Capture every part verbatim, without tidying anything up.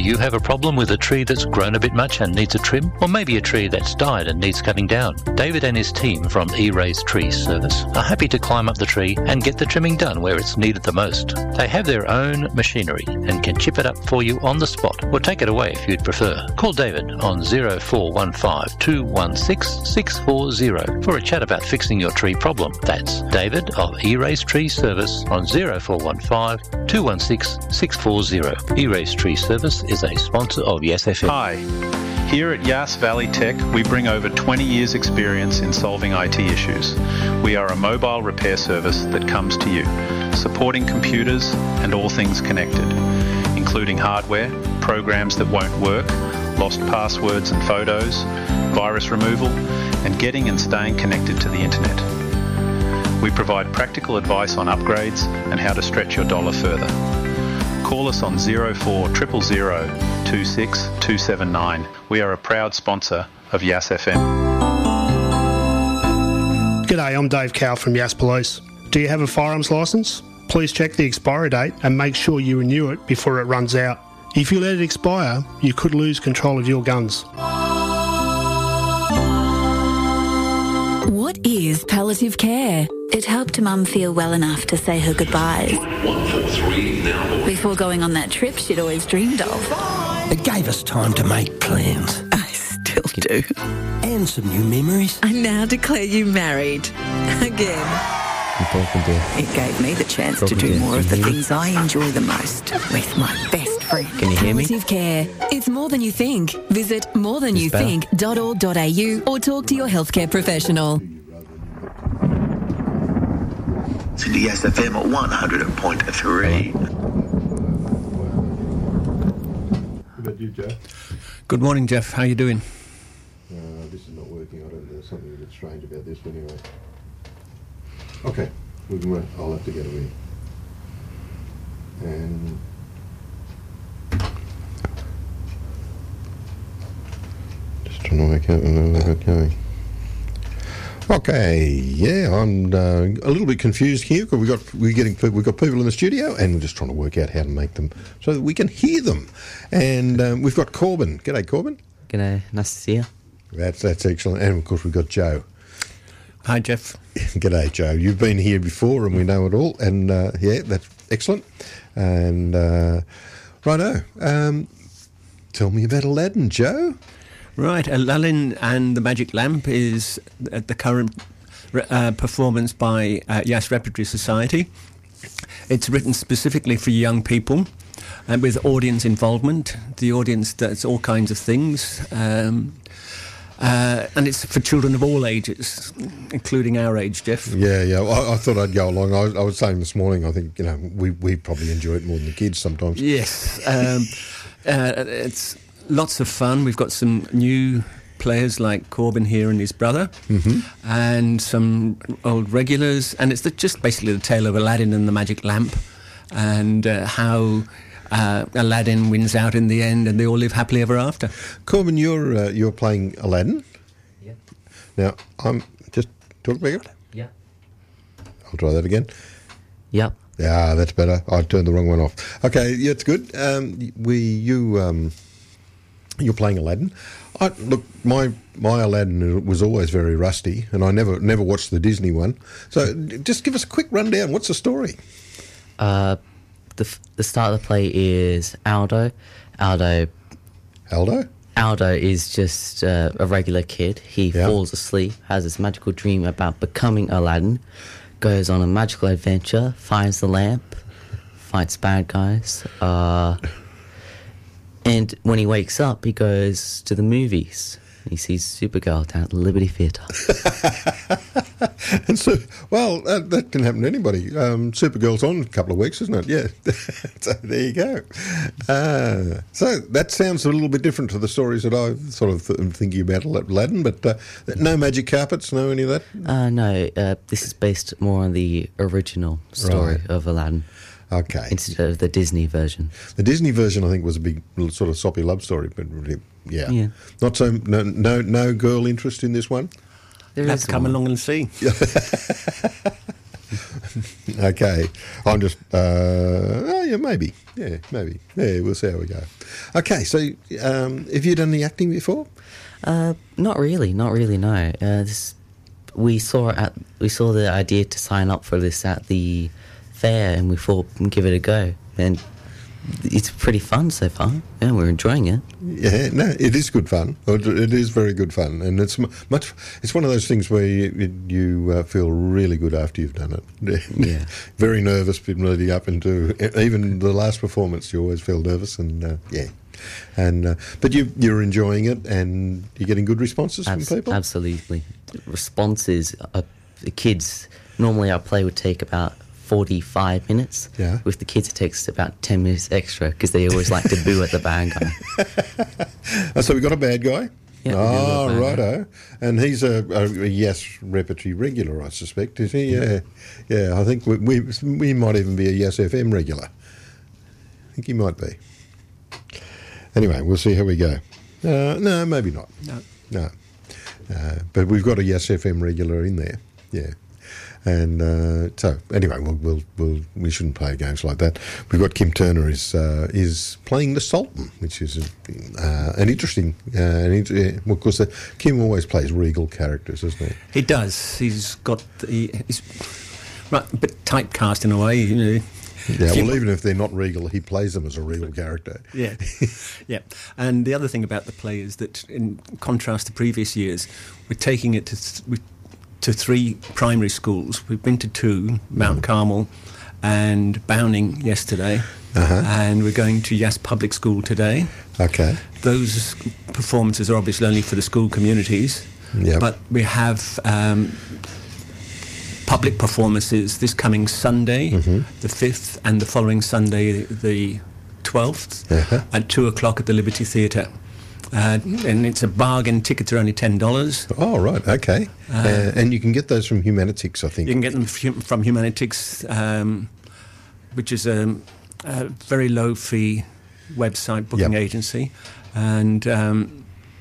you have a problem with a tree that's grown a bit much and needs a trim? Or maybe a tree that's died and needs cutting down? David and his team from E-Rays Tree Service are happy to climb up the tree and get the trimming done where it's needed the most. They have their own machinery and can chip it up for you on the spot or take it away if you'd prefer. Call David on zero four one five, two one six, six four zero for a chat about fixing your tree problem. That's David of E-Rays Tree Service on zero four one five, two one six, six four zero. E-Rays Tree Service is a sponsor of Yes F M. Hi. Here at Yass Valley Tech, we bring over twenty years experience in solving I T issues. We are a mobile repair service that comes to you, supporting computers and all things connected, including hardware, programs that won't work, lost passwords and photos, virus removal, and getting and staying connected to the internet. We provide practical advice on upgrades and how to stretch your dollar further. Call us on zero four zero zero zero two six two seven nine. We are a proud sponsor of Yass F M. G'day, I'm Dave Cow from Yass Police. Do you have a firearms licence? Please check the expiry date and make sure you renew it before it runs out. If you let it expire, you could lose control of your guns. What is palliative care? It helped Mum feel well enough to say her goodbyes one four three now. before going on that trip she'd always dreamed of. It gave us time to make plans. I still do. And some new memories. I now declare you married. Again. It gave me the chance to do more of the things I enjoy the most with my best friend. Can you hear me? Palliative care. It's more than you think. Visit more than you think dot org dot a u or talk to your healthcare professional. To the S F M at one hundred point three. Good morning, Jeff. How are you doing? Uh, this is not working. I don't know. There's something a bit strange about this, but anyway. Okay, we can wait. I'll have to get away. And just trying to work out where we're going. Okay, yeah, I'm uh, a little bit confused here because we got we're getting we've got people in the studio and we're just trying to work out how to make them so that we can hear them. And um, we've got Corbin. G'day, Corbin. G'day, nice to see you. That's that's excellent. And of course we've got Joe. Hi, Jeff. G'day, Joe. You've been here before and we know it all. And uh, yeah, that's excellent. And uh, righto, um, tell me about Aladdin, Joe. Right, Aladdin and the Magic Lamp is at the current uh, performance by uh, Yass Repertory Society. It's written specifically for young people and with audience involvement. The audience does all kinds of things. Um, uh, and it's for children of all ages, including our age, Jeff. Yeah, yeah. I, I thought I'd go along. I was, I was saying this morning, I think, you know, we, we probably enjoy it more than the kids sometimes. Yes. Um, uh, it's... Lots of fun. We've got some new players like Corbin here and his brother, mm-hmm. and some old regulars. And it's the, just basically the tale of Aladdin and the Magic Lamp, and uh, how uh, Aladdin wins out in the end, and they all live happily ever after. Corbin, you're uh, you're playing Aladdin. Yeah. Now I'm just talk about it. Yeah. I'll try that again. Yep. Yeah, that's better. I turned the wrong one off. Okay, yeah, it's good. Um, we you. Um, You're playing Aladdin. I, look, my my Aladdin was always very rusty, and I never never watched the Disney one. So, just give us a quick rundown. What's the story? Uh, the the start of the play is Aldo. Aldo. Aldo. Aldo is just uh, a regular kid. He Yeah. falls asleep, has this magical dream about becoming Aladdin, goes on a magical adventure, finds the lamp, fights bad guys. Uh. And when he wakes up, he goes to the movies. He sees Supergirl down at the Liberty Theatre. And so, well, that, that can happen to anybody. Um, Supergirl's on a couple of weeks, isn't it? Yeah. So there you go. Uh, so that sounds a little bit different to the stories that I sort of th- am thinking about Aladdin, but uh, no magic carpets, no any of that? Uh, no, uh, this is based more on the original story Right. of Aladdin. Okay. Instead of the Disney version. The Disney version, I think, was a big sort of soppy love story, but really, yeah. Yeah. Not so, no, no, no girl interest in this one? There Let's is come one. along and see. Okay, I'm just. Uh, oh yeah, maybe. Yeah, maybe. Yeah, we'll see how we go. Okay, so um, have you done any acting before? Uh, not really, not really. No. Uh, this, we saw at we saw the idea to sign up for this at the fair, and we thought we'd give it a go, and it's pretty fun so far. Yeah, we're enjoying it. Yeah, no, it is good fun. It is very good fun, and it's much. It's one of those things where you, you uh, feel really good after you've done it. Yeah, very nervous, been leading up into even the last performance. You always feel nervous, and uh, yeah, and uh, but you you're enjoying it, and you're getting good responses Abs- from people. Absolutely, responses. Uh, the kids normally our play would take about forty-five minutes. Yeah. With the kids, it takes about ten minutes extra because they always like to boo at the bad guy. Oh, so we got a bad guy? Yeah, oh, bad righto. Guy. And he's a, a, a Yes Repertory regular, I suspect, is he? Yeah. Yeah, I think we, we, we might even be a Yes F M regular. I think he might be. Anyway, we'll see how we go. Uh, no, maybe not. No. No. Uh, but we've got a Yes F M regular in there. Yeah. And uh, so, anyway, we'll, we'll, we'll, we shouldn't play games like that. We've got Kim Turner is uh, is playing the Sultan, which is uh, an interesting. Uh, an inter- well, of course, uh, Kim always plays regal characters, doesn't he? He does. He's got the. He's right, a bit typecast in a way, you know. Yeah, well, even if they're not regal, he plays them as a regal character. Yeah, yeah. And the other thing about the play is that, in contrast to previous years, we're taking it to. Th- we, to three primary schools. We've been to two, Mount mm. Carmel and Bowning yesterday, uh-huh. and we're going to Yass Public School today. Okay. Those performances are obviously only for the school communities, yep. but we have um, public performances this coming Sunday, mm-hmm. the fifth, and the following Sunday, the twelfth, uh-huh. at two o'clock at the Liberty Theatre. Uh, and it's a bargain. Tickets are only ten dollars. Oh, right, okay. Uh, uh, and you can get those from Humanitix, I think. You can get them f- from Humanitix, um, which is a, a very low-fee website booking yep. agency. And um,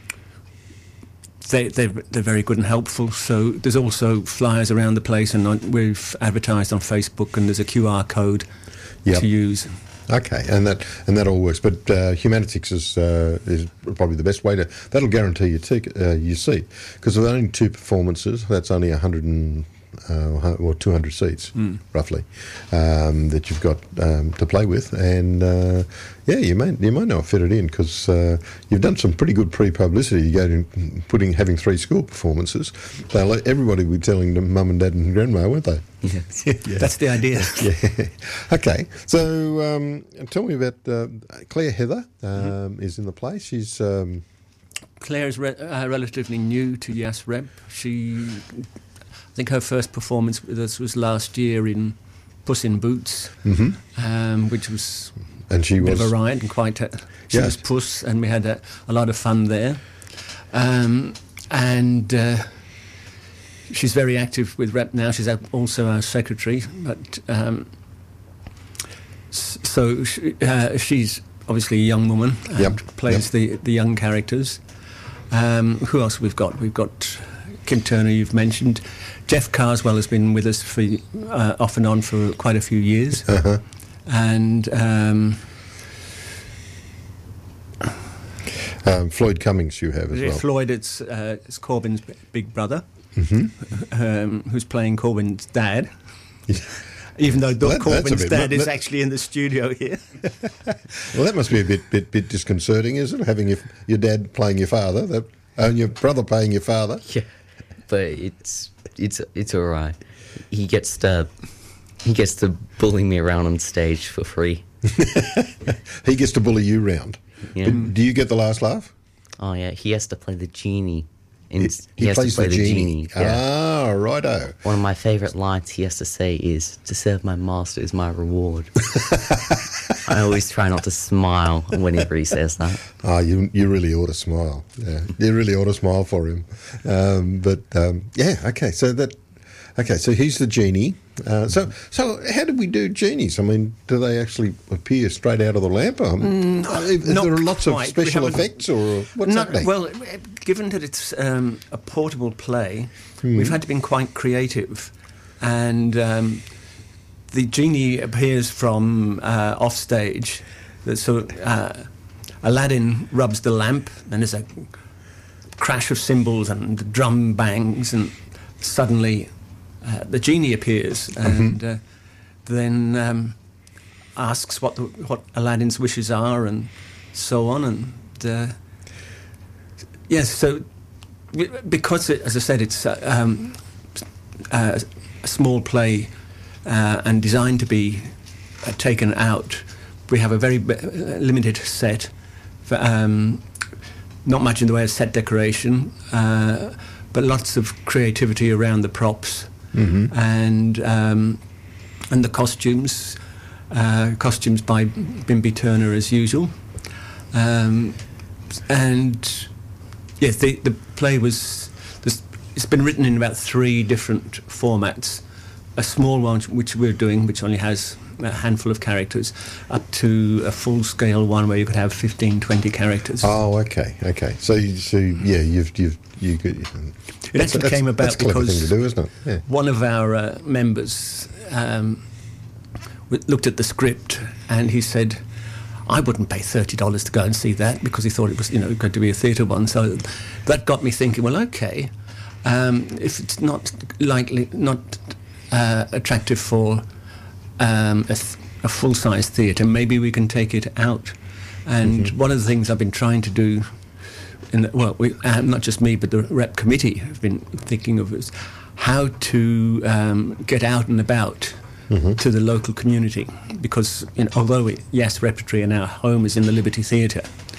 they, they're, they're very good and helpful. So there's also flyers around the place, and we've advertised on Facebook, and there's a Q R code yep. to use. Okay, and that and that all works. But uh, Humanitix is uh, is probably the best way to. That'll guarantee your ticket, uh, your seat, because with only two performances, that's only a hundred and uh, or two hundred seats mm. roughly um, that you've got um, to play with, and uh, yeah, you may you might not fit it in because uh, you've done some pretty good pre-publicity. You go to putting having three school performances. They'll let everybody be telling them mum and dad and grandma, won't they? Yeah. yeah. That's the idea. Yeah. Okay. So um, tell me about uh, Claire Heather um, mm-hmm. is in the play. She's um, Claire is re- uh, relatively new to Yass Rep. She, I think, her first performance with us was last year in Puss in Boots, mm-hmm. um, which was and she a bit was of a ride and quite. A, she yes. was Puss, and we had a, a lot of fun there. Um, and. Uh, She's very active with Rep now. She's also our secretary, but um, so she, uh, she's obviously a young woman and yep. plays yep. the the young characters. Um, who else we've got? We've got Kim Turner, you've mentioned. Jeff Carswell has been with us for uh, off and on for quite a few years, uh-huh. and. Um, um, Floyd Cummings, you have as well. Floyd, it's uh, it's Corbyn's big brother. Mm-hmm. Um, who's playing Corbyn's dad, even though Doug well, that, Corbyn's bit, dad that, is actually in the studio here. Well, that must be a bit bit, bit disconcerting, isn't it? Having your, your dad playing your father, that, and your brother playing your father. Yeah, but it's it's it's all right. He gets to he gets to bully me around on stage for free. He gets to bully you round. Yeah. But do you get the last laugh? Oh yeah, he has to play the genie. And he, he, he has plays to play the the genie. genie. Yeah. Ah, righto. One of my favourite lines he has to say is, "To serve my master is my reward." I always try not to smile whenever he says that. Oh, you you really ought to smile. Yeah, you really ought to smile for him. Um, but um, yeah, okay. So that okay. So he's the genie. Uh, so so how do we do genies? I mean, do they actually appear straight out of the lamp? I mean, mm, is there lots quite. of special effects, or what's not, happening? Well, given that it's um, a portable play, mm. we've had to be quite creative. and um, the genie appears from uh, off stage. So uh, Aladdin rubs the lamp, and there's a crash of cymbals and drum bangs, and suddenly uh, the genie appears and mm-hmm. uh, then um, asks what the, what Aladdin's wishes are, and so on. And uh, yes, so because it, as I said, it's uh, um, uh, a small play uh, and designed to be uh, taken out, we have a very b- limited set. For, um, not much in the way of set decoration, uh, but lots of creativity around the props mm-hmm. and um, and the costumes. Uh, costumes by Bimby Turner as usual, um, and yes, the the play was. It's been written in about three different formats. A small one, which we're doing, which only has a handful of characters, up to a full-scale one where you could have fifteen, twenty characters. Oh, okay, okay. So, you, so yeah, you've you've you could. It actually that's, came about that's a clever because thing to do, isn't it? Yeah. One of our uh, members um, looked at the script and he said, "I wouldn't pay thirty dollars to go and see that," because he thought it was, you know, going to be a theatre one. So that got me thinking. Well, okay, um, if it's not likely not. Uh, attractive for um, a, th- a full-size theatre, maybe we can take it out. And mm-hmm. one of the things I've been trying to do, in the, well, we, uh, not just me, but the rep committee have been thinking of is how to um, get out and about mm-hmm. to the local community. Because you know, although we, yes, Repertory and our home is in the Liberty Theatre,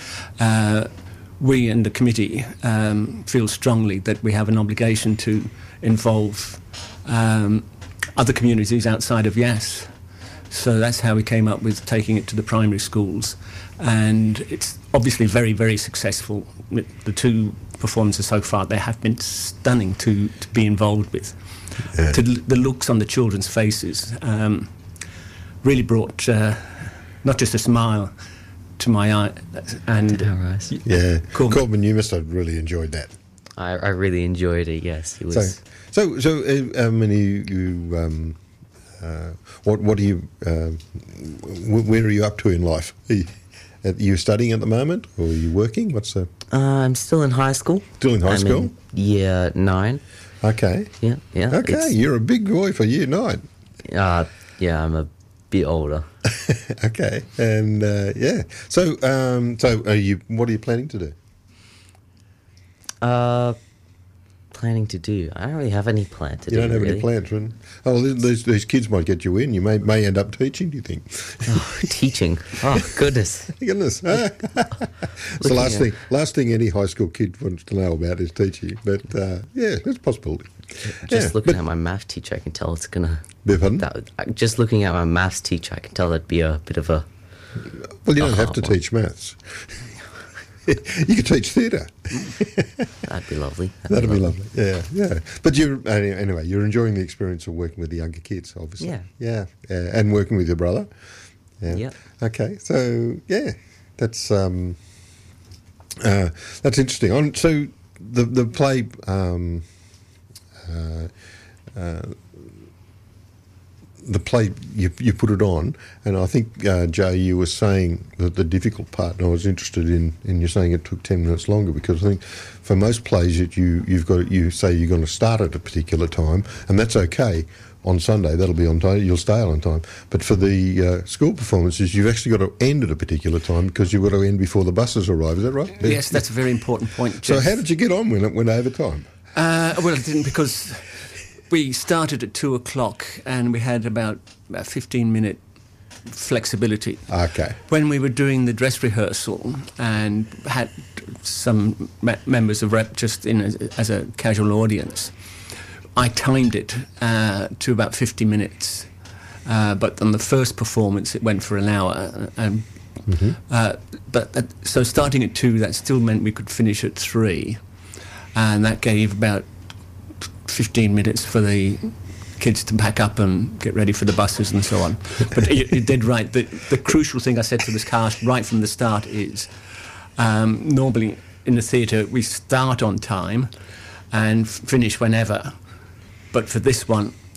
uh, we and the committee um, feel strongly that we have an obligation to involve um, other communities outside of Yass. So that's how we came up with taking it to the primary schools. And it's obviously very, very successful. The two performances so far, they have been stunning to, to be involved with. Yeah. To l- the looks on the children's faces um, really brought uh, not just a smile to my eye. And eyes. Yeah, Corbin. Corbin, you must have really enjoyed that. I, I really enjoyed it, yes. It was... So, So, so uh, um, you, you um, uh, what, what are you, uh, where are you up to in life? Are you, are you studying at the moment, or are you working? What's the? Uh, I'm still in high school. Still in high I'm school? In year nine. Okay. Yeah, yeah. Okay, you're a big boy for year nine. Uh, yeah, I'm a bit older. Okay, and uh, yeah. So, um, so are you? What are you planning to do? Uh. Planning to do? I don't really have any plan to you do. You don't have really. any plans, right? Oh, well, these, these kids might get you in. You may may end up teaching. Do you think? Oh, teaching? Oh, goodness! Goodness! It's the last at... thing. Last thing any high school kid wants to know about is teaching. But uh, yeah, it's a possibility. Just yeah, looking but, at my math teacher, I can tell it's gonna. Pardon? That, just looking at my maths teacher, I can tell that'd be a bit of a. Well, you don't have to one. teach maths. You could teach theatre. That'd be lovely. That'd, That'd be, be lovely. lovely. Yeah, yeah. But you're anyway. You're enjoying the experience of working with the younger kids, obviously. Yeah. Yeah, yeah. And working with your brother. Yeah. Yep. Okay. So yeah, that's um, uh, that's interesting. On so the the play. Um, uh, uh, the play, you, you put it on, and I think, uh, Joe, you were saying that the difficult part, and I was interested in, in you saying it took ten minutes longer, because I think for most plays that you, you've got, you say you're going to start at a particular time, and that's okay on Sunday, that'll be on time, you'll stay on time. But for the uh, school performances, you've actually got to end at a particular time, because you've got to end before the buses arrive, is that right? Yes, that's a very important point, Jeff. So how did you get on when it went over time? Uh, well, it didn't, because... We started at two o'clock and we had about a fifteen minute flexibility. Okay. When we were doing the dress rehearsal and had some me- members of Rep just in as, as a casual audience, I timed it uh, to about fifty minutes. Uh, but on the first performance, it went for an hour. Um, mm-hmm. uh, but uh, so starting at two, that still meant we could finish at three. And that gave about fifteen minutes for the kids to pack up and get ready for the buses and so on. But you, you did right. The, the crucial thing I said to this cast right from the start is um, normally in the theatre we start on time and f- finish whenever. But for this one,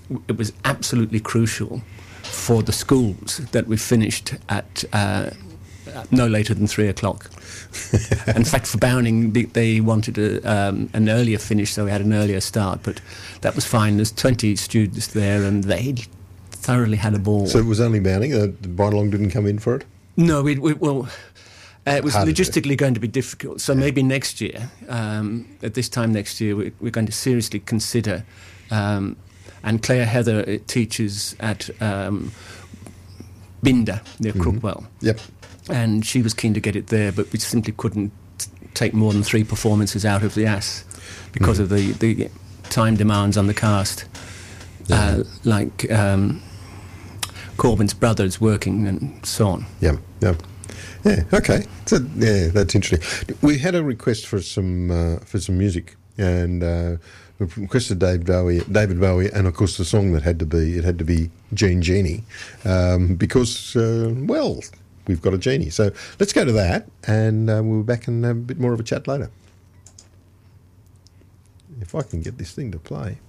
it was absolutely crucial for the schools that we finished at uh, no later than three o'clock. In fact, for Bowning, they, they wanted a, um, an earlier finish, so we had an earlier start, but that was fine. There's twenty students there, and they thoroughly had a ball. So it was only Bowning? Uh, Bynalong didn't come in for it? No, we, we well... Uh, it was How logistically going to be difficult, so maybe next year, um, at this time next year, we, we're going to seriously consider. Um, and Claire Heather uh, teaches at um, Binder near Mhm. Crookwell. Yep. And she was keen to get it there, but we simply couldn't take more than three performances out of the Yass because Mhm. of the, the time demands on the cast. Uh, like um, Corbyn's brothers working and so on. Yeah, yeah. Yeah, okay. So, yeah, that's interesting. We had a request for some uh, for some music, and uh, we requested Dave Bowie, David Bowie, and of course the song that had to be it had to be Gene Genie, um, because uh, well, we've got a genie. So let's go to that, and uh, we'll be back and have a bit more of a chat later. If I can get this thing to play.